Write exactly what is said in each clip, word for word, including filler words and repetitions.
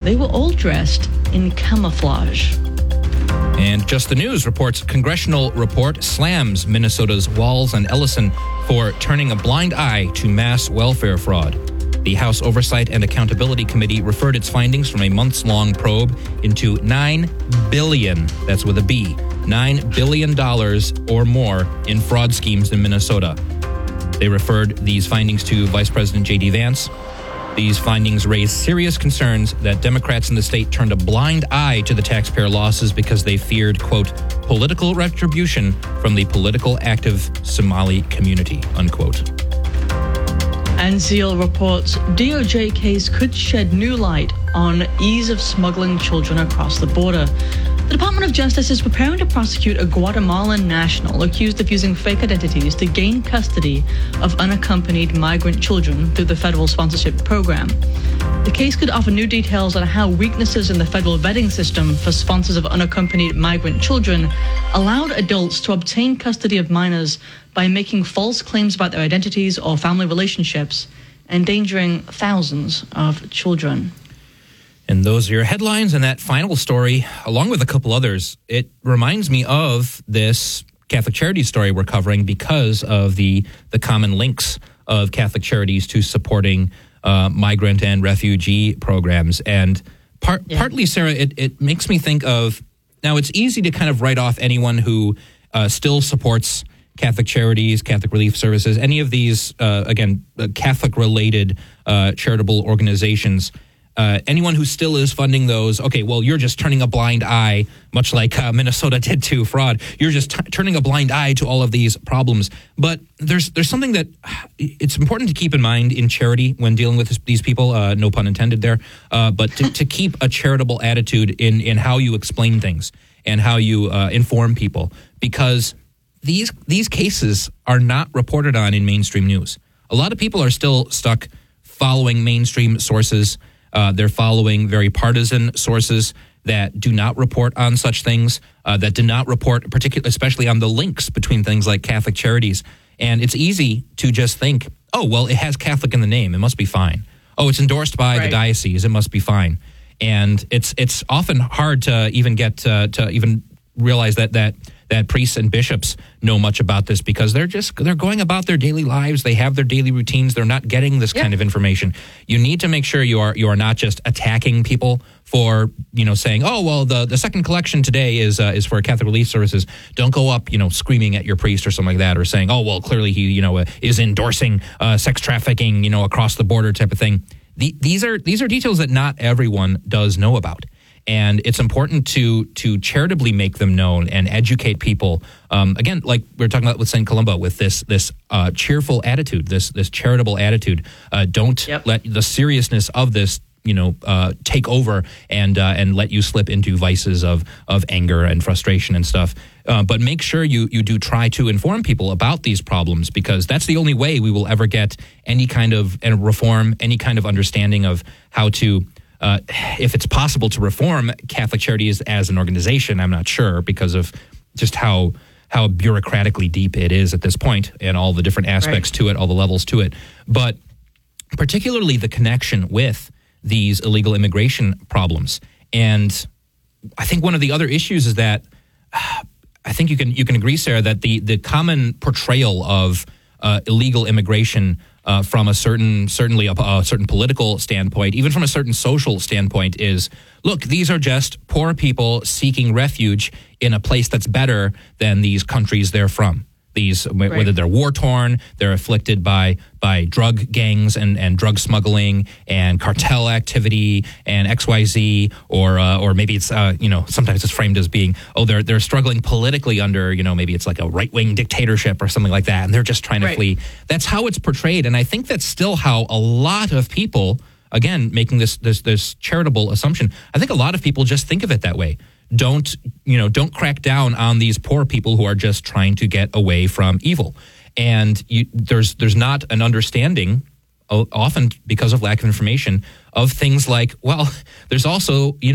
They were all dressed in camouflage. And Just the News reports congressional report slams Minnesota's Walz and Ellison for turning a blind eye to mass welfare fraud. The House Oversight and Accountability Committee referred its findings from a months-long probe into nine billion dollars, that's with a B, nine billion dollars or more in fraud schemes in Minnesota. They referred these findings to Vice President J D Vance. These findings raise serious concerns that Democrats in the state turned a blind eye to the taxpayer losses because they feared, quote, political retribution from the political active Somali community, unquote. N C L reports D O J case could shed new light on ease of smuggling children across the border. The Department of Justice is preparing to prosecute a Guatemalan national accused of using fake identities to gain custody of unaccompanied migrant children through the federal sponsorship program. The case could offer new details on how weaknesses in the federal vetting system for sponsors of unaccompanied migrant children allowed adults to obtain custody of minors by making false claims about their identities or family relationships, endangering thousands of children. And those are your headlines. And that final story, along with a couple others, it reminds me of this Catholic Charities story we're covering because of the, the common links of Catholic Charities to supporting uh, migrant and refugee programs. And part, yeah. partly, Sarah, it, it makes me think of, now it's easy to kind of write off anyone who uh, still supports Catholic Charities, Catholic Relief Services, any of these, uh, again, uh, Catholic-related uh, charitable organizations. Uh, anyone who still is funding those, okay, well, you're just turning a blind eye, much like uh, Minnesota did to fraud. You're just t- turning a blind eye to all of these problems. But there's there's something that it's important to keep in mind in charity when dealing with this, these people, uh, no pun intended there, uh, but to, to keep a charitable attitude in, in how you explain things and how you uh, inform people, because these these cases are not reported on in mainstream news. A lot of people are still stuck following mainstream sources. Uh, they're following very partisan sources that do not report on such things, uh, that do not report, particularly, especially on the links between things like Catholic Charities. And it's easy to just think, oh, well, it has Catholic in the name. It must be fine. Oh, it's endorsed by right. the diocese. It must be fine. And it's it's often hard to even get uh, to even realize that that that priests and bishops know much about this because they're just they're going about their daily lives. They have their daily routines. They're not getting this yeah. kind of information. You need to make sure you are you are not just attacking people for, you know, saying, oh, well, the, the second collection today is uh, is for Catholic Relief Services. Don't go up, you know, screaming at your priest or something like that, or saying, oh, well, clearly he, you know, uh, is endorsing uh, sex trafficking, you know, across the border type of thing. The, these are these are details that not everyone does know about. And it's important to to charitably make them known and educate people. Um, again, like we were talking about with Saint Columba, with this this uh, cheerful attitude, this this charitable attitude. Uh, don't yep. let the seriousness of this, you know, uh, take over and uh, and let you slip into vices of of anger and frustration and stuff. Uh, but make sure you you do try to inform people about these problems, because that's the only way we will ever get any kind of uh, reform, any kind of understanding of how to. Uh, if it's possible to reform Catholic Charities as an organization, I'm not sure, because of just how how bureaucratically deep it is at this point and all the different aspects right. to it, all the levels to it. But particularly the connection with these illegal immigration problems. And I think one of the other issues is that uh, I think you can you can agree, Sarah, that the, the common portrayal of uh, illegal immigration Uh, from a certain, certainly a, a certain political standpoint, even from a certain social standpoint, is, look, these are just poor people seeking refuge in a place that's better than these countries they're from. These, right. whether they're war-torn, they're afflicted by by drug gangs and, and drug smuggling and cartel activity and X Y Z, or uh, or maybe it's uh, you know sometimes it's framed as being, oh, they're they're struggling politically under, you know, maybe it's like a right-wing dictatorship or something like that, and they're just trying to right. flee. That's how it's portrayed, and I think that's still how a lot of people, again, making this this this charitable assumption, I think a lot of people just think of it that way. Don't, you know, don't crack down on these poor people who are just trying to get away from evil. And you, there's there's not an understanding, often because of lack of information, of things like, well, there's also, you know,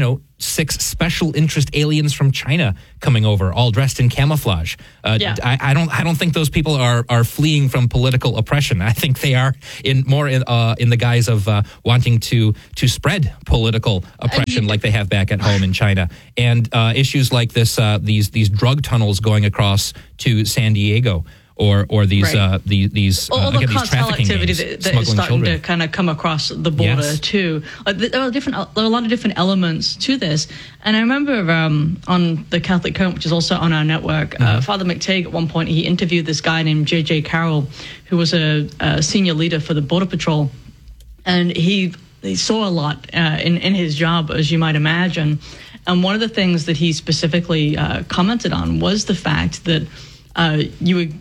six special interest aliens from China coming over, all dressed in camouflage. Uh, Yeah. I, I don't. I don't think those people are are fleeing from political oppression. I think they are in more in, uh, in the guise of uh, wanting to to spread political oppression, like they have back at home in China. And uh, issues like this, uh, these these drug tunnels going across to San Diego. Or, or these, Right. uh, these, these, uh, all the again, these cartel trafficking activity gangs, that, that is smuggling starting children. to kind of come across the border Yes. too. Like, there are different, there are a lot of different elements to this. And I remember um, on the Catholic Current, which is also on our network, mm-hmm. uh, Father McTague at one point he interviewed this guy named J J Carroll, who was a, a senior leader for the Border Patrol, and he he saw a lot uh, in in his job, as you might imagine. And one of the things that he specifically uh, commented on was the fact that uh, you would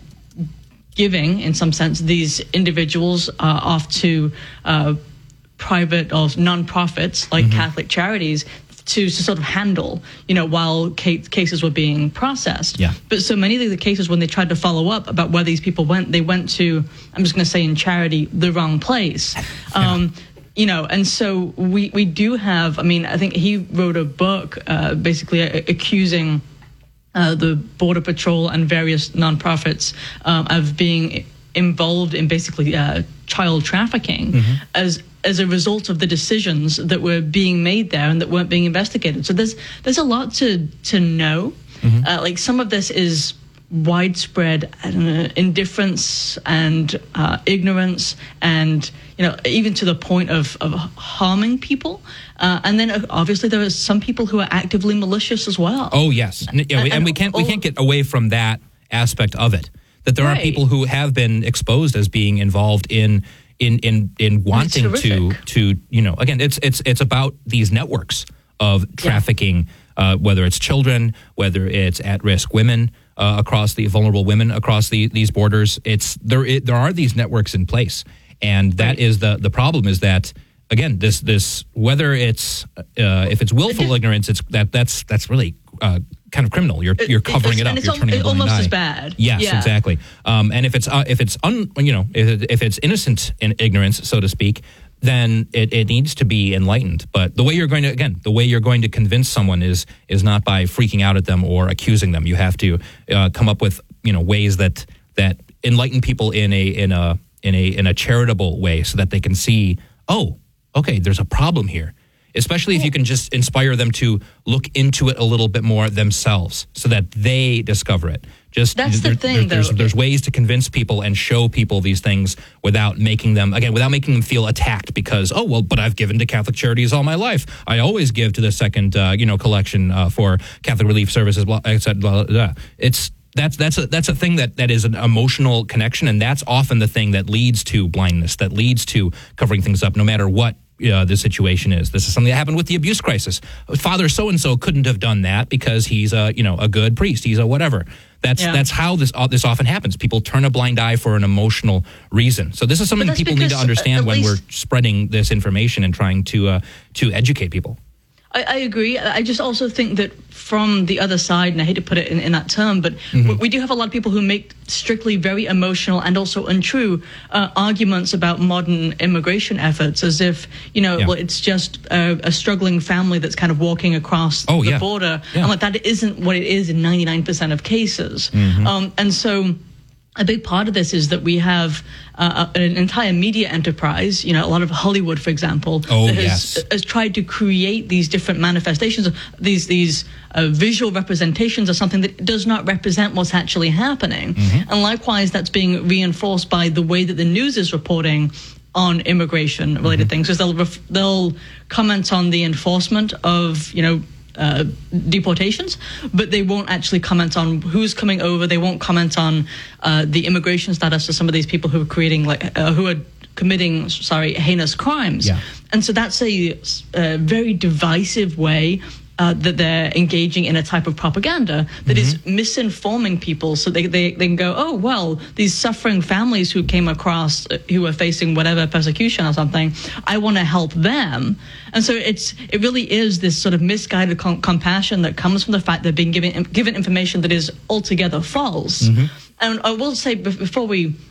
giving, in some sense, these individuals uh, off to uh, private or non-profits like mm-hmm. Catholic charities to, to sort of handle, you know, while ca- cases were being processed. Yeah. But so many of the cases, when they tried to follow up about where these people went, they went to, I'm just going to say in charity, the wrong place. Yeah. Um, you know, and so we, we do have, I mean, I think he wrote a book uh, basically uh, accusing Uh, the Border Patrol and various nonprofits um, of being involved in basically uh, child trafficking mm-hmm. as as a result of the decisions that were being made there and that weren't being investigated. So there's there's a lot to to know. Mm-hmm. Uh, like some of this is widespread I don't know, indifference and uh, ignorance, and you know even to the point of, of harming people. Uh, and then uh, obviously there are some people who are actively malicious as well. Oh yes, and, yeah, and, and we can't we can't get away from that aspect of it. That there right. are people who have been exposed as being involved in in in in wanting to to you know again it's it's it's about these networks of trafficking, yeah. uh, whether it's children, whether it's at risk women. Uh, across the vulnerable women across the, these borders, it's there. It, there are these networks in place, and that right. is the the problem. Is that again this this whether it's uh, if it's willful ignorance, it's that that's that's really uh, kind of criminal. You're you're covering it, it up. You're turning it's a blind almost eye. as bad. Yes, yeah. exactly. Um, and if it's uh, if it's un you know if, if it's innocent in ignorance, so to speak, then it, it needs to be enlightened. But the way you're going to, again, the way you're going to convince someone is is not by freaking out at them or accusing them. You have to uh, come up with, you know, ways that that enlighten people in a in a in a in a charitable way, so that they can see, oh, okay, there's a problem here. Especially if you can just inspire them to look into it a little bit more themselves, so that they discover it. Just that's there, the thing, there, there's, though. There's ways to convince people and show people these things without making them, again, without making them feel attacked because, oh, well, but I've given to Catholic charities all my life. I always give to the second, uh, you know, collection uh, for Catholic Relief Services, blah, et cetera, blah, blah, blah. It's that's that's a that's a thing that, that is an emotional connection, and that's often the thing that leads to blindness, that leads to covering things up, no matter what Uh, the situation is. This is something that happened with the abuse crisis. Father so and so couldn't have done that because he's a you know a good priest. He's a whatever. That's yeah. that's how this uh, this often happens. People turn a blind eye for an emotional reason. So this is something that people need to understand when we're spreading this information and trying to uh, to educate people. I, I agree. I just also think that from the other side, and I hate to put it in, in that term, but mm-hmm. we, we do have a lot of people who make strictly very emotional and also untrue uh, arguments about modern immigration efforts, as if, you know, yeah. well, it's just a, a struggling family that's kind of walking across oh, the yeah. border. Yeah. And like that isn't what it is in ninety-nine percent of cases. Mm-hmm. Um, and so a big part of this is that we have uh, an entire media enterprise, you know, a lot of Hollywood, for example, oh, that has, yes. has tried to create these different manifestations, these these uh, visual representations of something that does not represent what's actually happening. Mm-hmm. And likewise, that's being reinforced by the way that the news is reporting on immigration-related mm-hmm. things, because they'll ref- they'll comment on the enforcement of, you know, Uh, deportations, but they won't actually comment on who's coming over. They won't comment on uh, the immigration status of some of these people who are creating, like, uh, who are committing, sorry, heinous crimes. Yeah. And so that's a, a very divisive way uh, that they're engaging in a type of propaganda that mm-hmm. is misinforming people, so they, they, they can go, oh, well, these suffering families who came across, uh, who are facing whatever persecution or something, I want to help them. And so it's it really is this sort of misguided com- compassion that comes from the fact they're being given given information that is altogether false. Mm-hmm. And I will say, before we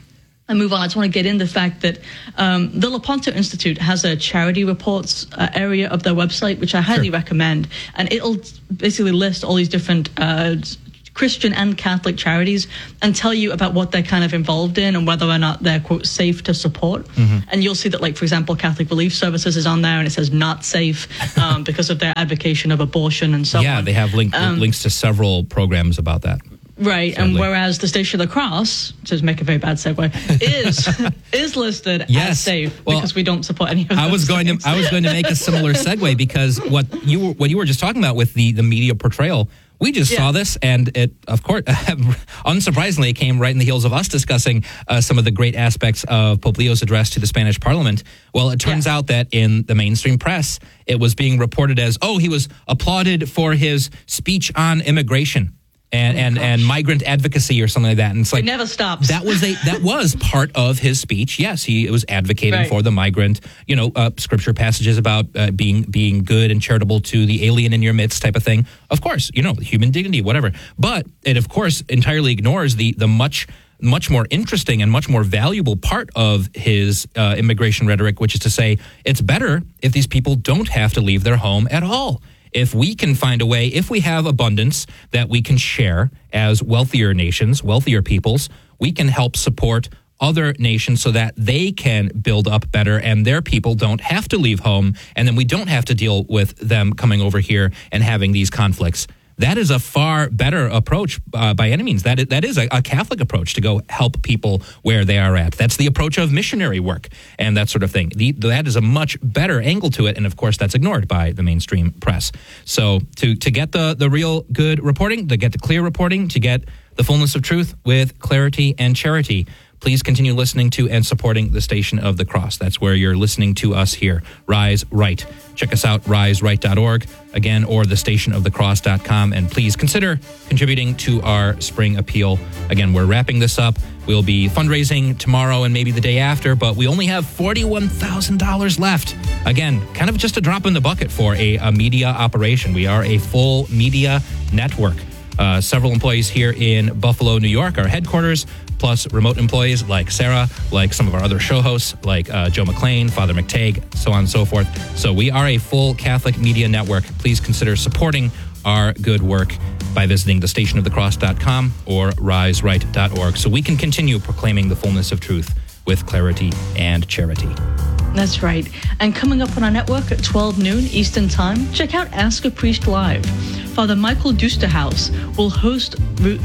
I move on, I just want to get in the fact that um, the Lepanto Institute has a charity reports uh, area of their website, which I highly sure. recommend. And it'll basically list all these different uh, Christian and Catholic charities and tell you about what they're kind of involved in and whether or not they're, quote, safe to support. Mm-hmm. And you'll see that, like, for example, Catholic Relief Services is on there and it says not safe um, because of their advocation of abortion and so yeah, on. Yeah, they have link, um, links to several programs about that. Right, sadly. And whereas the Station of the Cross, to make a very bad segue, is is listed yes. as safe well, because we don't support any of those I was going things. to I was going to make a similar segue because what you were, what you were just talking about with the, the media portrayal, we just yeah. saw this, and it, of course, unsurprisingly, it came right in the heels of us discussing uh, some of the great aspects of Pope Leo's address to the Spanish Parliament. Well, it turns yeah. out that in the mainstream press, it was being reported as, oh, he was applauded for his speech on immigration. And, oh and, and migrant advocacy or something like that. And it's like, it never stops. That was a that was part of his speech. Yes, he was advocating right. for the migrant, you know, uh, scripture passages about uh, being being good and charitable to the alien in your midst type of thing. Of course, you know, human dignity, whatever. But it, of course, entirely ignores the the much much more interesting and much more valuable part of his uh, immigration rhetoric, which is to say it's better if these people don't have to leave their home at all. If we can find a way, if we have abundance that we can share as wealthier nations, wealthier peoples, we can help support other nations so that they can build up better and their people don't have to leave home, and then we don't have to deal with them coming over here and having these conflicts. That is a far better approach uh, by any means. That is, that is a, a Catholic approach to go help people where they are at. That's the approach of missionary work and that sort of thing. The, that is a much better angle to it, and of course that's ignored by the mainstream press. So to, to get the, the real good reporting, to get the clear reporting, to get the fullness of truth with clarity and charity, please continue listening to and supporting the Station of the Cross. That's where you're listening to us here, Rise Right. Check us out, rise right dot org, again, or the station of the cross dot com, and please consider contributing to our spring appeal. Again, we're wrapping this up. We'll be fundraising tomorrow and maybe the day after, but we only have forty-one thousand dollars left. Again, kind of just a drop in the bucket for a, a media operation. We are a full media network. Uh, several employees here in Buffalo, New York, our headquarters, plus remote employees like Sarah, like some of our other show hosts, like uh, Joe McLean, Father McTague, so on and so forth. So we are a full Catholic media network. Please consider supporting our good work by visiting the station of the cross dot com or rise right dot org so we can continue proclaiming the fullness of truth with clarity and charity. That's right. And coming up on our network at twelve noon Eastern Time, check out Ask a Priest Live. Father Michael Dusterhouse will host,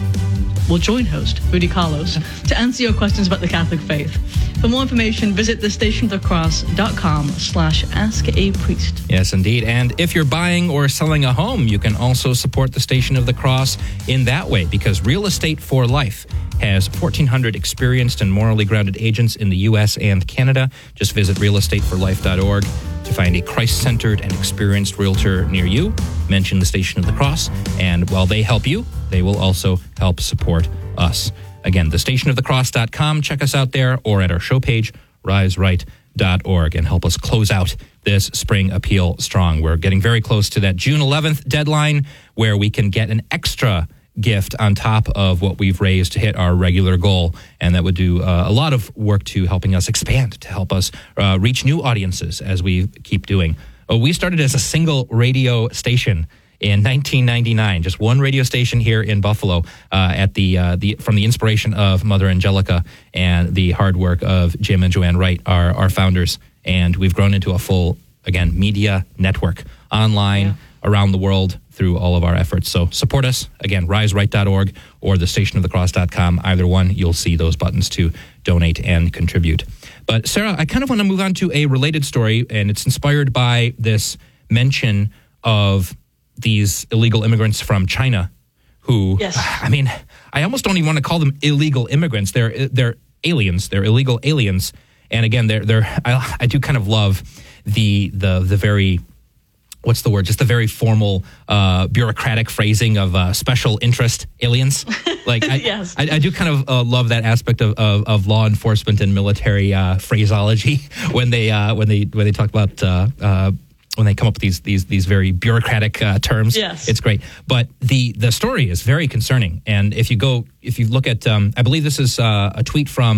will join host Rudy Carlos to answer your questions about the Catholic faith. For more information, visit the station of the cross dot com slash ask a priest. Yes, indeed. And if you're buying or selling a home, you can also support the Station of the Cross in that way, because Real Estate for Life has fourteen hundred experienced and morally grounded agents in the U S and Canada. Just visit real estate for life dot org to find a Christ-centered and experienced realtor near you. Mention the Station of the Cross, and while they help you, they will also help support us. Again, the station of the cross dot com. Check us out there, or at our show page, rise right dot org, and help us close out this spring appeal strong. We're getting very close to that June eleventh deadline where we can get an extra gift on top of what we've raised to hit our regular goal, and that would do uh, a lot of work to helping us expand, to help us uh, reach new audiences as we keep doing. Uh, we started as a single radio station in nineteen ninety-nine, just one radio station here in Buffalo, uh, at the uh, the from the inspiration of Mother Angelica and the hard work of Jim and Joanne Wright, our our founders, and we've grown into a full, again, media network online yeah. around the world through all of our efforts. So support us, again, rise right dot org or the station of the cross dot com. Either one, you'll see those buttons to donate and contribute. But Sarah, I kind of want to move on to a related story, and it's inspired by this mention of these illegal immigrants from China who, yes. I mean, I almost don't even want to call them illegal immigrants. They're they're aliens. They're illegal aliens. And again, they're they're I, I do kind of love the the the very what's the word? Just the very formal uh, bureaucratic phrasing of uh, special interest aliens. Like I, yes. I, I do kind of uh, love that aspect of, of, of law enforcement and military uh, phraseology when they uh, when they when they talk about. Uh, uh, when they come up with these these these very bureaucratic uh, terms. Yes. It's great. But the the story is very concerning. And if you go, if you look at, um, I believe this is uh, a tweet from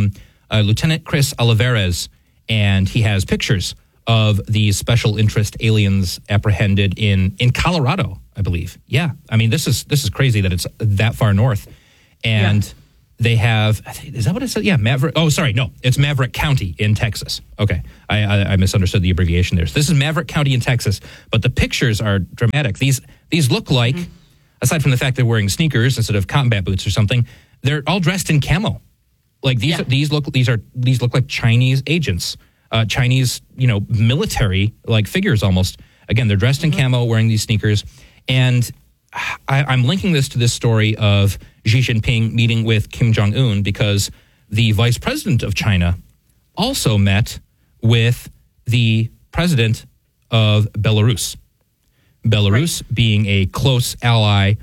uh, Lieutenant Chris Olivares, and he has pictures of these special interest aliens apprehended in, in Colorado, I believe. Yeah, I mean, this is this is crazy that it's that far north. And yeah. they have, is that what it said? Yeah, Maverick. Oh, sorry, no, it's Maverick County in Texas. Okay, I, I, I misunderstood the abbreviation there. So this is Maverick County in Texas, but the pictures are dramatic. These these look like, mm-hmm. aside from the fact they're wearing sneakers instead of combat boots or something, they're all dressed in camo. Like these, yeah. these look these are these look like Chinese agents. Uh, Chinese, you know, military-like figures almost. Again, they're dressed in camo, wearing these sneakers. And I, I'm linking this to this story of Xi Jinping meeting with Kim Jong-un because the vice president of China also met with the president of Belarus. Belarus right. being a close ally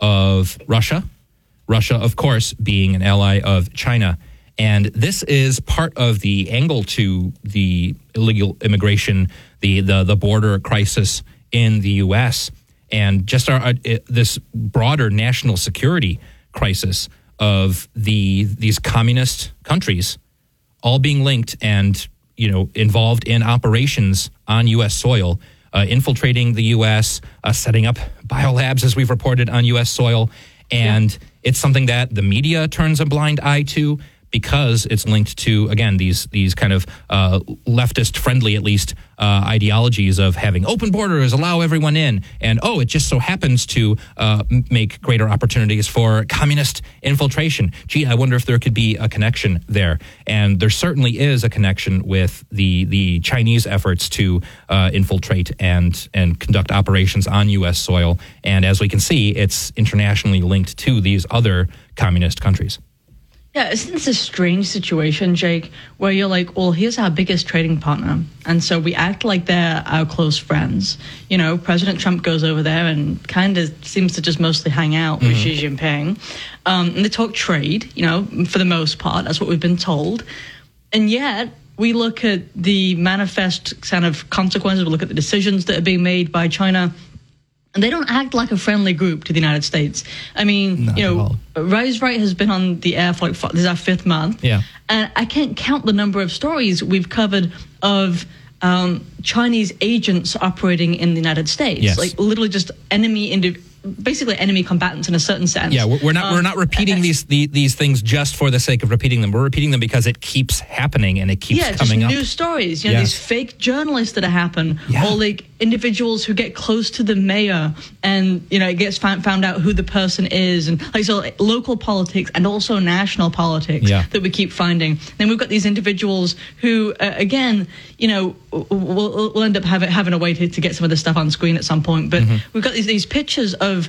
of Russia. Russia, of course, being an ally of China. And this is part of the angle to the illegal immigration, the the, the border crisis in the U S, and just our, uh, this broader national security crisis of the these communist countries all being linked and, you know, involved in operations on U S soil, uh, infiltrating the U S, uh, setting up biolabs, as we've reported, on U S soil. And yeah. it's something that the media turns a blind eye to, because it's linked to, again, these these kind of uh, leftist-friendly, at least, uh, ideologies of having open borders, allow everyone in, and, oh, it just so happens to uh, make greater opportunities for communist infiltration. Gee, I wonder if there could be a connection there. And there certainly is a connection with the the Chinese efforts to uh, infiltrate and, and conduct operations on U S soil. And as we can see, it's internationally linked to these other communist countries. Yeah, isn't this a strange situation, Jake, where you're like, well, here's our biggest trading partner, and so we act like they're our close friends. You know, President Trump goes over there and kind of seems to just mostly hang out mm-hmm. with Xi Jinping. Um, and they talk trade, you know, for the most part. That's what we've been told. And yet, we look at the manifest kind of consequences, we look at the decisions that are being made by China, and they don't act like a friendly group to the United States. I mean, Not you know, Rise Right has been on the air for like, this is our fifth month. Yeah. And I can't count the number of stories we've covered of um, Chinese agents operating in the United States. Yes. Like literally just enemy individuals. Basically enemy combatants in a certain sense. Yeah, we're not um, we're not repeating uh, these the, these things just for the sake of repeating them. We're repeating them because it keeps happening and it keeps yeah, coming just up. News stories, you know, yes. these fake journalists that happen, yeah. or like individuals who get close to the mayor, and you know, it gets found, found out who the person is, and like so like, local politics and also national politics yeah. that we keep finding. Then we've got these individuals who, uh, again, you know, we'll, we'll end up having having a way to, to get some of this stuff on screen at some point. But mm-hmm. we've got these these pictures of.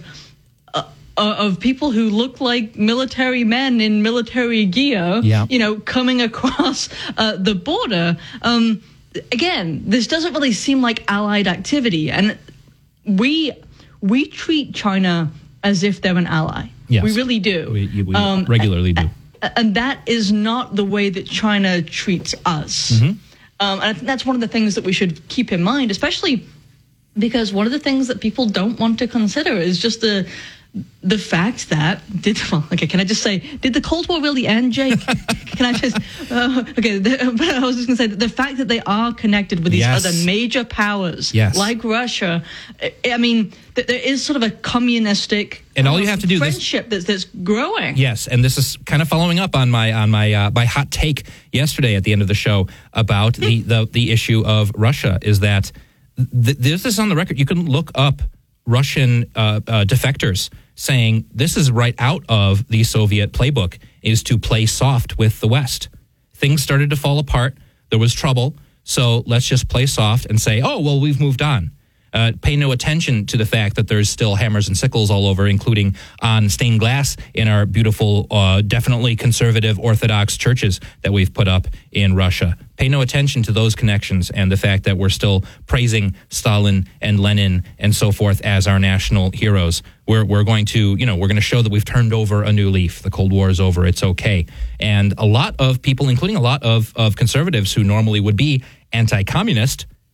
Uh, of people who look like military men in military gear, yeah. you know, coming across uh, the border. Um, again, this doesn't really seem like allied activity. And we we treat China as if they're an ally. Yes. We really do. We, we um, regularly do. And that is not the way that China treats us. Mm-hmm. Um, and I think that's one of the things that we should keep in mind, especially because one of the things that people don't want to consider is just the... The fact that did well, okay, can I just say, did the Cold War really end, Jake? Can I just uh, okay? The, but I was just going to say that the fact that they are connected with these yes. other major powers, yes. like Russia. I, I mean, that there is sort of a communistic and all you have to do friendship this, that's that's growing. Yes, and this is kind of following up on my on my uh, my hot take yesterday at the end of the show about the the the issue of Russia. Is that th- this is on the record? You can look up Russian uh, uh, defectors saying this is right out of the Soviet playbook, is to play soft with the West. Things started to fall apart. There was trouble. So let's just play soft and say, oh, well, we've moved on. Uh, pay no attention to the fact that there's still hammers and sickles all over, including on stained glass in our beautiful, uh, definitely conservative Orthodox churches that we've put up in Russia. Pay no attention to those connections and the fact that we're still praising Stalin and Lenin and so forth as our national heroes. We're we're going to, you know, we're going to show that we've turned over a new leaf. The Cold War is over. It's okay. And a lot of people, including a lot of, of conservatives who normally would be anti-communist,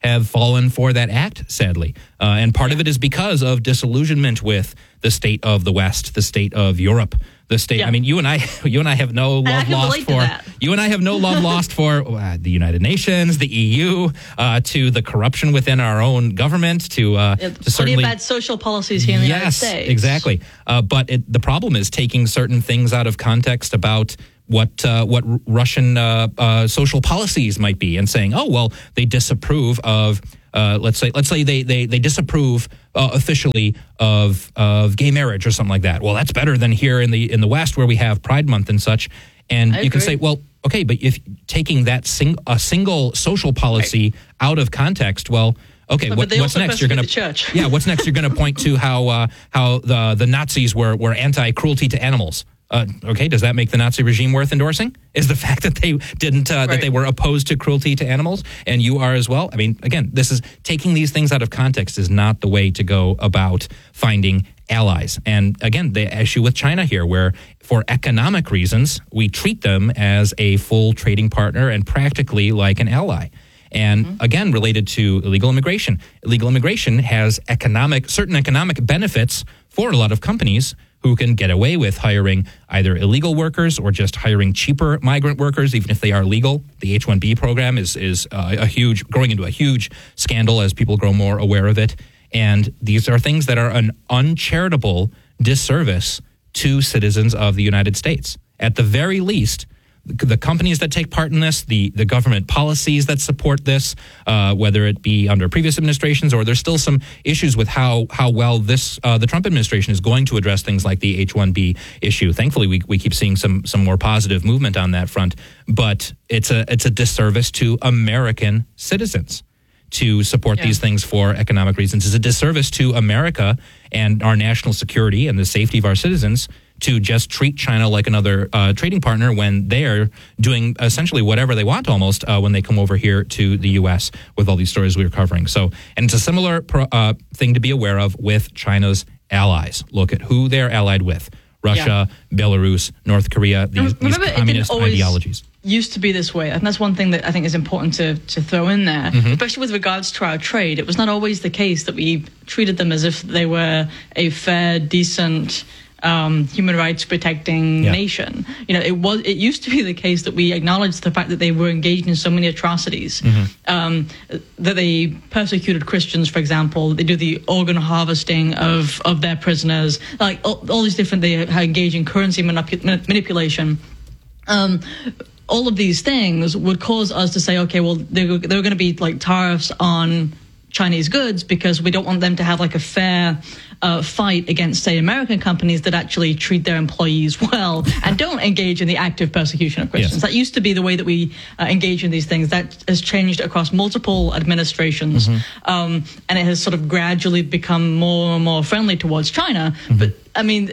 have fallen for that act, sadly. Uh, and part yeah. of it is because of disillusionment with the state of the West, the state of Europe, the state. Yeah. I mean, you and I, you and I have no love lost for. You and I have no love lost for uh, the United Nations, the E U, uh, to the corruption within our own government, to, uh, yeah, to certainly bad social policies here in the yes, United States. Exactly. Uh, but it, the problem is taking certain things out of context about what uh, what R- Russian uh, uh, social policies might be, and saying, oh well, they disapprove of. Uh, let's say let's say they they they disapprove uh, officially of of gay marriage or something like that. Well, that's better than here in the in the West where we have Pride Month and such. And I you agree. Can say, well, okay, but if taking that sing, a single social policy right. out of context, well, okay, but what, but what's next? You're going to yeah, what's next? You're going to point to how uh, how the the Nazis were were anti-cruelty to animals. Uh, okay, does that make the Nazi regime worth endorsing? Is the fact that they didn't, uh, right. that they were opposed to cruelty to animals, and you are as well? I mean, again, this is taking these things out of context is not the way to go about finding allies. And again, the issue with China here, where for economic reasons, we treat them as a full trading partner and practically like an ally. And mm-hmm. again, related to illegal immigration. Illegal immigration has economic, certain economic benefits for a lot of companies who can get away with hiring either illegal workers or just hiring cheaper migrant workers, even if they are legal. The H one B program is is uh, a huge, growing into a huge scandal as people grow more aware of it. And these are things that are an uncharitable disservice to citizens of the United States. At the very least, the companies that take part in this, the, the government policies that support this, uh, whether it be under previous administrations or there's still some issues with how how well this uh, the Trump administration is going to address things like the H one B issue. Thankfully, we we keep seeing some some more positive movement on that front, but it's a it's a disservice to American citizens to support yeah. these things for economic reasons. It's a disservice to America and our national security and the safety of our citizens to just treat China like another uh, trading partner when they're doing essentially whatever they want almost uh, when they come over here to the U S with all these stories we were covering. So, and it's a similar pro, uh, thing to be aware of with China's allies. Look at who they're allied with. Russia, yeah. Belarus, North Korea, these, these communist ideologies. Used to be this way, and that's one thing that I think is important to, to throw in there, mm-hmm. especially with regards to our trade. It was not always the case that we treated them as if they were a fair, decent, Um, human rights protecting yeah. nation. You know, it was. It used to be the case that we acknowledged the fact that they were engaged in so many atrocities, mm-hmm. um, that they persecuted Christians, for example. They do the organ harvesting of, of their prisoners, like all, all these different. They engage in currency manip- manipulation. Um, all of these things would cause us to say, okay, well, there, there are going to be like tariffs on Chinese goods because we don't want them to have like a fair uh, fight against, say, American companies that actually treat their employees well and don't engage in the active persecution of Christians. Yes. That used to be the way that we uh, engage in these things. That has changed across multiple administrations, mm-hmm. um, and it has sort of gradually become more and more friendly towards China. Mm-hmm. But I mean,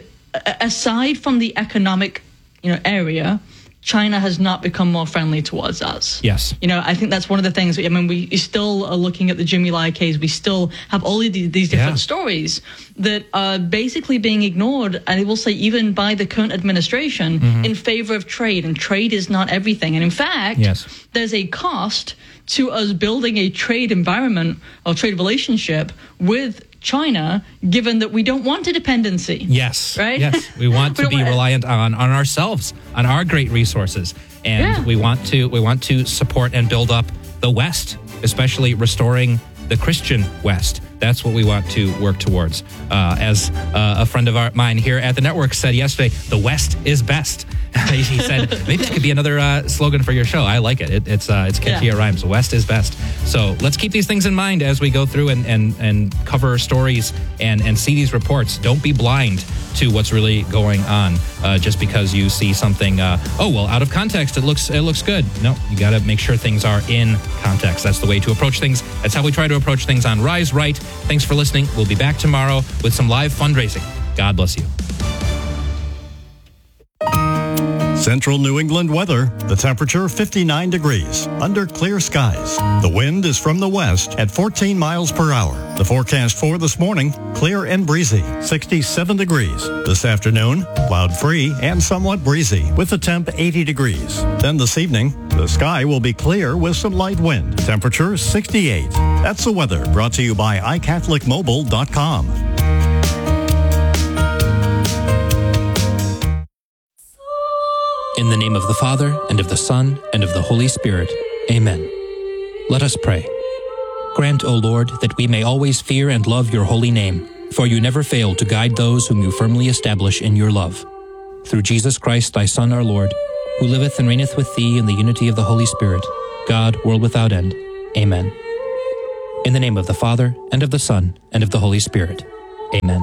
aside from the economic, you know, area, China has not become more friendly towards us. Yes. You know, I think that's one of the things. I mean, we still are looking at the Jimmy Lai case. We still have all of these, these different yeah. stories that are basically being ignored, and I will say even by the current administration, mm-hmm. in favor of trade. And trade is not everything. And in fact, yes. there's a cost to us building a trade environment or trade relationship with China, given that we don't want a dependency. Yes. Right? Yes. We want to we be want reliant on, on ourselves, on our great resources. And yeah. we want to we want to support and build up the West, especially restoring the Christian West. That's what we want to work towards. Uh, as uh, a friend of our, mine here at the network said yesterday, the West is best. He said, maybe that could be another uh, slogan for your show. I like it. it it's uh, it's catchy. Yeah. It rhymes. West is best. So let's keep these things in mind as we go through and, and, and cover stories and, and see these reports. Don't be blind to what's really going on uh, just because you see something, uh, oh, well, out of context, it looks it looks good. No, you got to make sure things are in context. That's the way to approach things. That's how we try to approach things on Rise Right. Thanks for listening. We'll be back tomorrow with some live fundraising. God bless you. Central New England weather. The temperature fifty-nine degrees under clear skies. The wind is from the west at fourteen miles per hour. The forecast for this morning, clear and breezy, sixty-seven degrees. This afternoon, cloud-free and somewhat breezy with a temp eighty degrees. Then this evening, the sky will be clear with some light wind. Temperature sixty-eight. That's the weather brought to you by i catholic mobile dot com. In the name of the Father, and of the Son, and of the Holy Spirit. Amen. Let us pray. Grant, O Lord, that we may always fear and love your holy name, for you never fail to guide those whom you firmly establish in your love. Through Jesus Christ, thy Son, our Lord, who liveth and reigneth with thee in the unity of the Holy Spirit, God, world without end. Amen. In the name of the Father, and of the Son, and of the Holy Spirit. Amen.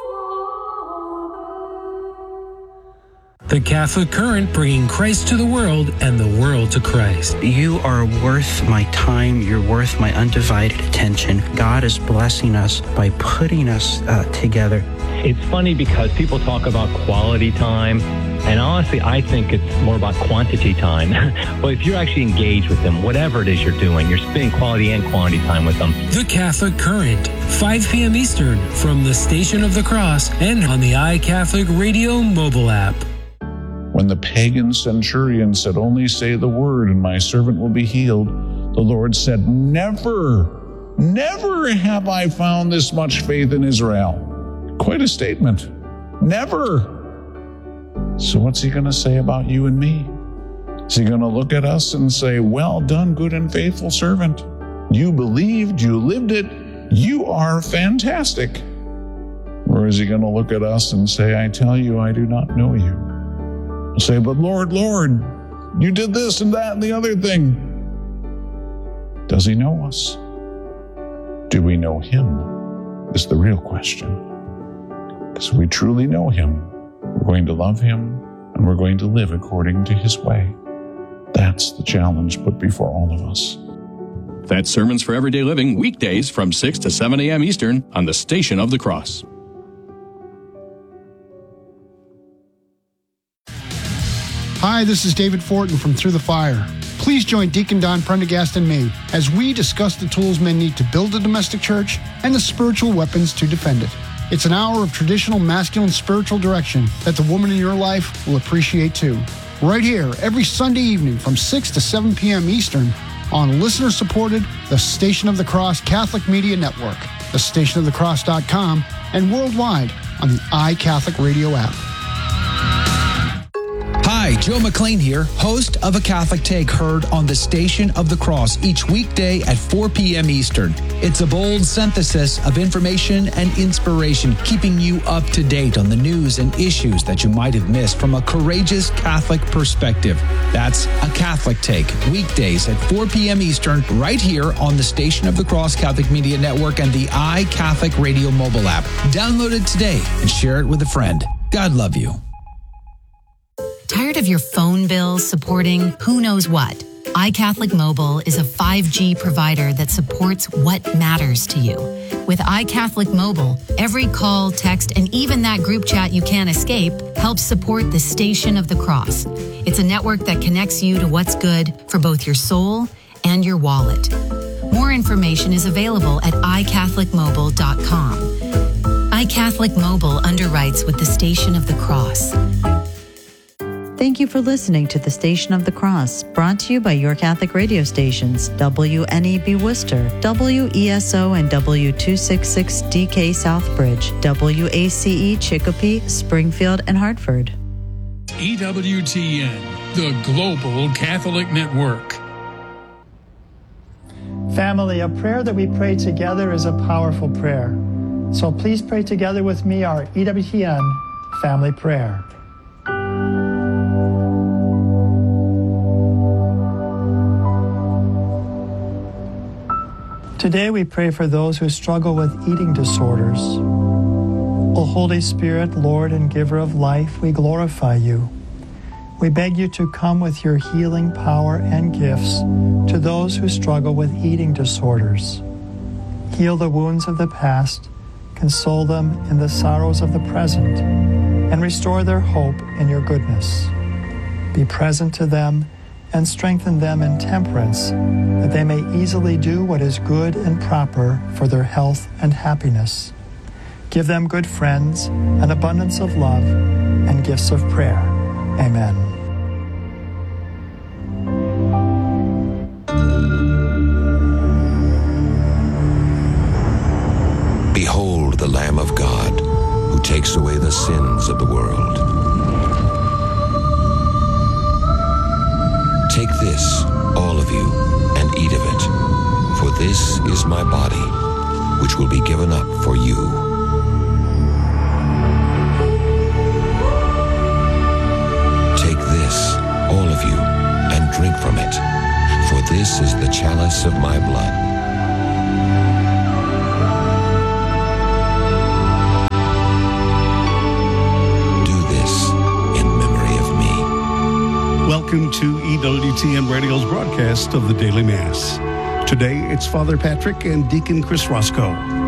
The Catholic Current, bringing Christ to the world and the world to Christ. You are worth my time. You're worth my undivided attention. God is blessing us by putting us uh, together. It's funny because people talk about quality time, and honestly, I think it's more about quantity time. But if you're actually engaged with them, whatever it is you're doing, you're spending quality and quantity time with them. The Catholic Current, five p.m. Eastern, from the Station of the Cross and on the iCatholic Radio mobile app. When the pagan centurion said, "Only say the word and my servant will be healed," the Lord said, "Never, never have I found this much faith in Israel." Quite a statement. Never. So what's he going to say about you and me? Is he going to look at us and say, "Well done, good and faithful servant. You believed, you lived it, you are fantastic"? Or is he going to look at us and say, "I tell you, I do not know you"? Say, "But Lord, Lord, you did this and that and the other thing." Does he know us? Do we know him? Is the real question. Because if we truly know him, we're going to love him and we're going to live according to his way. That's the challenge put before all of us. That's Sermons for Everyday Living, weekdays from six to seven a.m. Eastern on the Station of the Cross. Hi, this is David Fortin from Through the Fire. Please join Deacon Don Prendergast and me as we discuss the tools men need to build a domestic church and the spiritual weapons to defend it. It's an hour of traditional masculine spiritual direction that the woman in your life will appreciate too. Right here, every Sunday evening from six to seven p.m. Eastern on listener-supported The Station of the Cross Catholic Media Network, the station of the cross dot com, and worldwide on the iCatholic Radio app. Hi, Joe McLean here, host of A Catholic Take, heard on the Station of the Cross each weekday at four p.m. Eastern. It's a bold synthesis of information and inspiration, keeping you up to date on the news and issues that you might have missed from a courageous Catholic perspective. That's A Catholic Take, weekdays at four p.m. Eastern, right here on the Station of the Cross Catholic Media Network and the iCatholic Radio mobile app. Download it today and share it with a friend. God love you. Tired of your phone bills supporting who knows what? iCatholic Mobile is a five G provider that supports what matters to you. With iCatholic Mobile, every call, text, and even that group chat you can't escape helps support the Station of the Cross. It's a network that connects you to what's good for both your soul and your wallet. More information is available at i catholic mobile dot com. iCatholic Mobile underwrites with the Station of the Cross. Thank you for listening to the Station of the Cross, brought to you by your Catholic radio stations, W N E B Worcester, W E S O and W two sixty-six D K Southbridge, W A C E Chicopee, Springfield, and Hartford. E W T N, the Global Catholic Network. Family, a prayer that we pray together is a powerful prayer. So please pray together with me our E W T N family prayer. Today we pray for those who struggle with eating disorders. O Holy Spirit, Lord and giver of life, we glorify you. We beg you to come with your healing power and gifts to those who struggle with eating disorders. Heal the wounds of the past, console them in the sorrows of the present, and restore their hope in your goodness. Be present to them and strengthen them in temperance, that they may easily do what is good and proper for their health and happiness. Give them good friends, an abundance of love, and gifts of prayer. Amen. Behold the Lamb of God, who takes away the sins of the world. Take this, all of you, and eat of it, for this is my body, which will be given up for you. Take this, all of you, and drink from it, for this is the chalice of my blood. Welcome to E W T N Radio's broadcast of the Daily Mass. Today, it's Father Patrick and Deacon Chris Roscoe.